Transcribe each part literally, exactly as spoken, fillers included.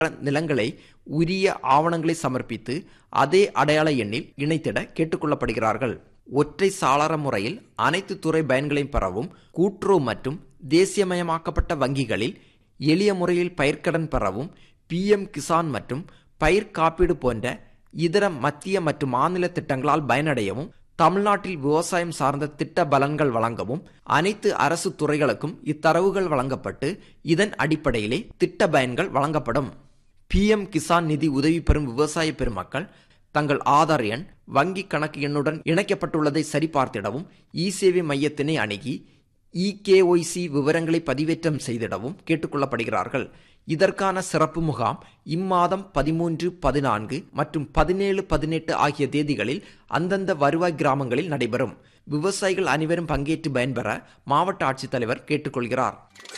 நிலங்களை உரிய ஆவணங்களை சமர்ப்பித்து அதே அடையாள எண்ணில் இணைத்திட கேட்டுக்கொள்ளப்படுகிறார்கள். ஒற்றை சாளர முறையில் அனைத்து துறை பயன்களையும் பெறவும் கூட்டுறவு மற்றும் தேசியமயமாக்கப்பட்ட வங்கிகளில் எளிய முறையில் பயிர்க்கடன் பெறவும் பி எம் கிசான் மற்றும் பயிர் காப்பீடு போன்ற இதர மத்திய மற்றும் மாநில திட்டங்களால் பயனடையவும் தமிழ்நாட்டில் விவசாயம் சார்ந்த திட்ட பலன்கள் வழங்கவும் அனைத்து அரசு துறைகளுக்கும் இத்தரவுகள் வழங்கப்பட்டு இதன் அடிப்படையிலே திட்ட பயன்கள் வழங்கப்படும். பி எம் கிசான் நிதி உதவி பெறும் விவசாய பெருமக்கள் தங்கள் ஆதார் எண் வங்கி கணக்கு எண்ணுடன் இணைக்கப்பட்டுள்ளதை சரிபார்த்திடவும் இ சேவை மையத்தினை அணுகி இ கே ஒய் சி விவரங்களை பதிவேற்றம் செய்திடவும் கேட்டுக்கொள்ளப்படுகிறார்கள். இதற்கான சிறப்பு முகாம் இம்மாதம் பதிமூன்று பதினான்கு மற்றும் பதினேழு பதினெட்டு ஆகிய தேதிகளில் அந்தந்த வருவாய் கிராமங்களில் நடைபெறும். விவசாயிகள் அனைவரும் பங்கேற்று பயன்பெற மாவட்ட ஆட்சித்தலைவர் கேட்டுக்கொள்கிறார்.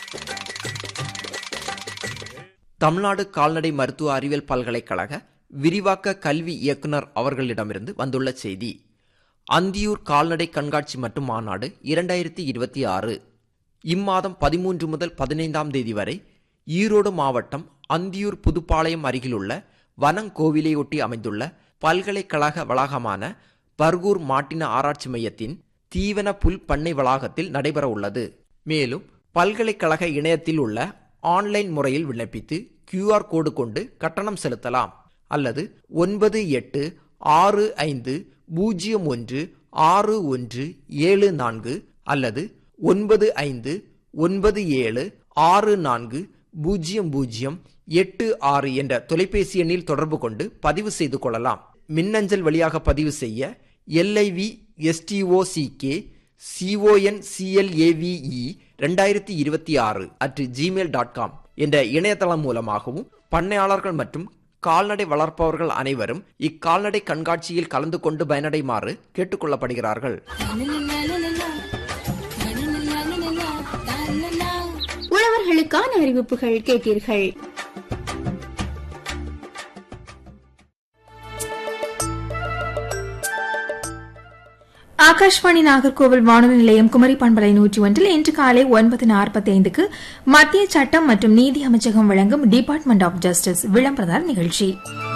தமிழ்நாடு கால்நடை மருத்துவ அறிவியல் பல்கலைக்கழக விரிவாக்க கல்வி இயக்குனர் அவர்களிடமிருந்து வந்துள்ள செய்தி. அந்தியூர் கால்நடை கண்காட்சி மற்றும் மாநாடு இரண்டாயிரத்தி இருபத்தி ஆறு இம்மாதம் பதிமூன்று முதல் பதினைந்தாம் தேதி வரை ஈரோடு மாவட்டம் அந்தியூர் புதுப்பாளையம் அருகிலுள்ள வனங்கோவிலையொட்டி அமைந்துள்ள பல்கலைக்கழக வளாகமான பர்கூர் மாட்டின ஆராய்ச்சி மையத்தின் தீவன புல் பண்ணை வளாகத்தில் நடைபெற உள்ளது. மேலும் பல்கலைக்கழக இணையத்தில் உள்ள ஆன்லைன் முறையில் விண்ணப்பித்து கியூ ஆர் கோடு கொண்டு கட்டணம் செலுத்தலாம். அல்லது ஒன்பது எட்டு ஆறு ஐந்து பூஜ்ஜியம் ஒன்று ஆறு ஒன்று ஏழு நான்கு அல்லது ஒன்பது ஐந்து ஒன்பது ஏழு ஆறு நான்கு பூஜ்ஜியம் பூஜ்ஜியம் எட்டு ஆறு என்ற தொலைபேசி எண்ணில் தொடர்பு கொண்டு பதிவு செய்து கொள்ளலாம். மின்னஞ்சல் வழியாக பதிவு செய்ய எல்ஐவி எஸ்டிஓசிகே சிஓஎன் சிஎல்ஏவிஇ ரெண்டாயிரத்தி இருபத்தி ஆறு அட் ஜிமெயில் டாட் காம் என்ற இணையதளம் மூலமாகவும் பண்ணையாளர்கள் மற்றும் கால்நடை வளர்ப்பவர்கள் அனைவரும் இக்கால்நடை கண்காட்சியில் கலந்து கொண்டு பயனடைமாறு கேட்டுக்கொள்ளப்படுகிறார்கள். உழவர்களுக்கான அறிவிப்புகள் கேட்டீர்கள். ஆகாஷ்வாணி நாகர்கோவில் வானொலி நிலையம் குமரி பண்பலை நூற்றி ஒன்றில் இன்று காலை ஒன்பது நாற்பத்தி ஐந்துக்கு மத்திய சட்டம் மற்றும் நீதி அமைச்சகம் வழங்கும் டிபார்ட்மெண்ட் ஆஃப் ஜஸ்டிஸ் விளம்பரதார் நிகழ்ச்சி.